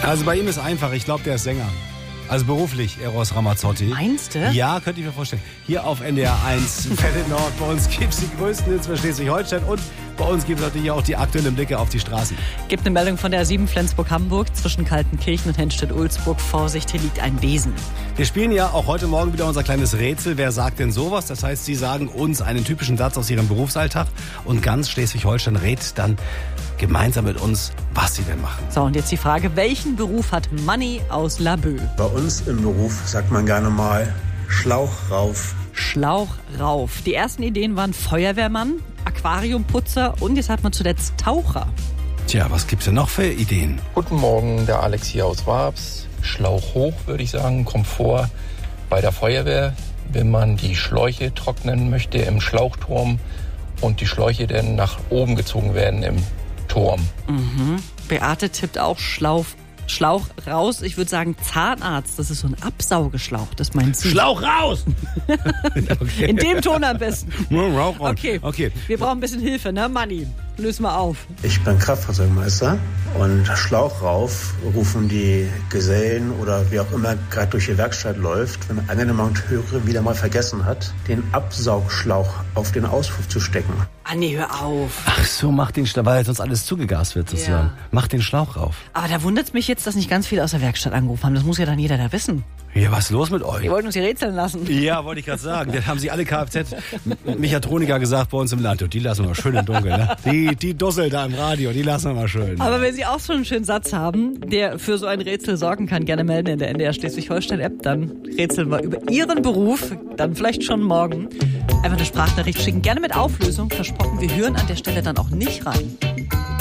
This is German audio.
Also bei ihm ist einfach, ich glaube, der ist Sänger. Also beruflich, Eros Ramazzotti. Meinst du? Ja, könnte ich mir vorstellen. Hier auf NDR 1, Fette Nord, bei uns gibt es die größten Hits für Schleswig-Holstein und bei uns gibt es natürlich auch die aktuellen Blicke auf die Straßen. Gibt eine Meldung von der A7 Flensburg-Hamburg zwischen Kaltenkirchen und Hennstedt-Ulzburg. Vorsicht, hier liegt ein Besen. Wir spielen ja auch heute Morgen wieder unser kleines Rätsel. Wer sagt denn sowas? Das heißt, Sie sagen uns einen typischen Satz aus Ihrem Berufsalltag und ganz Schleswig-Holstein rät dann gemeinsam mit uns, was Sie denn machen. So, und jetzt die Frage, welchen Beruf hat Manni aus Laboe? Bei uns im Beruf sagt man gerne mal Schlauch rauf. Schlauch rauf. Die ersten Ideen waren Feuerwehrmann, Aquariumputzer und jetzt hat man zuletzt Taucher. Tja, was gibt's denn noch für Ideen? Guten Morgen, der Alex hier aus Wabs. Schlauch hoch, würde ich sagen, Komfort bei der Feuerwehr, wenn man die Schläuche trocknen möchte im Schlauchturm und die Schläuche dann nach oben gezogen werden im Turm. Beate tippt auch Schlauch raus. Ich würde sagen Zahnarzt. Das ist so ein Absaugeschlauch. Das meint sie. Schlauch raus! Okay. In dem Ton am besten. Rauch raus. Okay. Wir brauchen ein bisschen Hilfe, ne, Manni? Löse mal auf. Ich bin Kraftfahrzeugmeister und Schlauch rauf rufen die Gesellen oder wer auch immer gerade durch die Werkstatt läuft, wenn einer der Monteure wieder mal vergessen hat, den Absaugschlauch auf den Auspuff zu stecken. Anni, hör auf. Ach so, mach den Schlauch, weil sonst alles zugegast wird sozusagen. Ja. Mach den Schlauch rauf. Aber da wundert es mich jetzt, dass nicht ganz viele aus der Werkstatt angerufen haben. Das muss ja dann jeder da wissen. Ja, was ist los mit euch? Wir wollten uns hier rätseln lassen. Ja, wollte ich gerade sagen. Das haben sie alle Kfz-Mechatroniker gesagt bei uns im Land. Und die lassen wir mal schön im Dunkeln. Ne? Die Dussel da im Radio, die lassen wir mal schön. Aber wenn Sie auch so einen schönen Satz haben, der für so ein Rätsel sorgen kann, gerne melden in der NDR Schleswig-Holstein-App. Dann rätseln wir über Ihren Beruf, dann vielleicht schon morgen. Einfach eine Sprachnachricht schicken, gerne mit Auflösung. Versprochen, wir hören an der Stelle dann auch nicht rein.